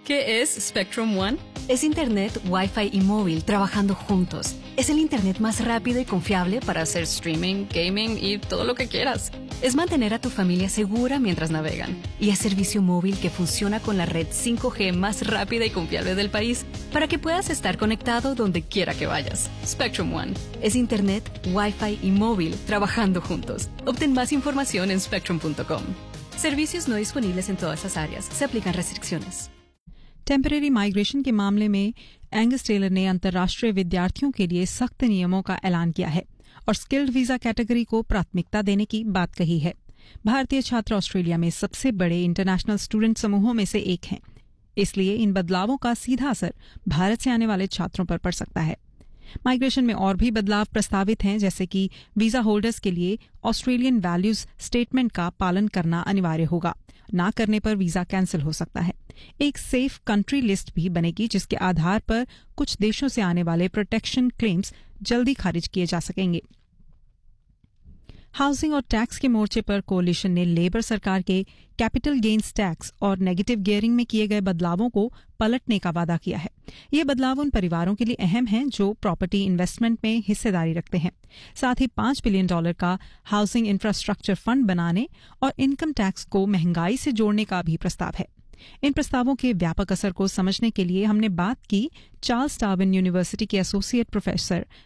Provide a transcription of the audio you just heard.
¿Qué es Spectrum One? Es Internet, Wi-Fi y móvil trabajando juntos. Es el Internet más rápido y confiable Para hacer streaming, gaming y todo lo que quieras. Es mantener a tu familia segura mientras navegan. Y es servicio móvil que funciona con la red 5G más rápida y confiable del país para que puedas estar conectado donde quiera que vayas. Spectrum One. Es Internet, Wi-Fi y móvil trabajando juntos. Obtén más información en spectrum.com. Servicios no disponibles en todas las áreas. Se aplican restricciones. Temporary migration के मामले में Angus Taylor ने अंतर्राष्ट्रीय विद्यार्थियों के लिए सख्त नियमों का ऐलान किया है और स्किल्ड वीजा कैटेगरी को प्राथमिकता देने की बात कही है। भारतीय छात्र ऑस्ट्रेलिया में सबसे बड़े इंटरनेशनल स्टूडेंट समूहों में से एक हैं, इसलिए इन बदलावों का सीधा असर भारत से आने वाले छात्रों पर पड़ सकता है। माइग्रेशन में और भी बदलाव प्रस्तावित हैं, जैसे कि वीजा होल्डर्स के लिए ऑस्ट्रेलियन वैल्यूज स्टेटमेंट का पालन करना अनिवार्य होगा। ना करने पर वीजा कैंसिल हो सकता है। एक सेफ कंट्री लिस्ट भी बनेगी, जिसके आधार पर कुछ देशों से आने वाले प्रोटेक्शन क्लेम्स जल्दी खारिज किए जा सकेंगे। हाउसिंग और टैक्स के मोर्चे पर कोalition ने लेबर सरकार के कैपिटल गेन्स टैक्स और नेगेटिव गियरिंग में किए गए बदलावों को पलटने का वादा किया है। ये बदलाव उन परिवारों के लिए अहम हैं जो प्रॉपर्टी इन्वेस्टमेंट में हिस्सेदारी रखते हैं। साथ ही $5 बिलियन का हाउसिंग इंफ्रास्ट्रक्चर फंड बनाने और इनकम टैक्स को महंगाई से जोड़ने का भी प्रस्ताव है। इन प्रस्तावों के व्यापक असर को समझने के लिए हमने बात की चार्ल्स डार्विन यूनिवर्सिटी के एसोसिएट प्रोफेसर